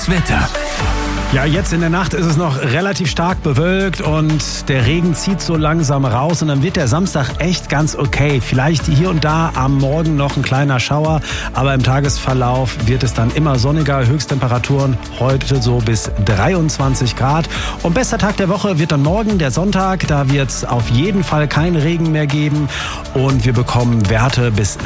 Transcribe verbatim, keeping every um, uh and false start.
Das Wetter. Ja, jetzt in der Nacht ist es noch relativ stark bewölkt und der Regen zieht so langsam raus und dann wird der Samstag echt ganz okay. Vielleicht hier und da am Morgen noch ein kleiner Schauer, aber im Tagesverlauf wird es dann immer sonniger. Höchsttemperaturen heute so bis dreiundzwanzig Grad. Und bester Tag der Woche wird dann morgen, der Sonntag. Da wird es auf jeden Fall keinen Regen mehr geben und wir bekommen Werte bis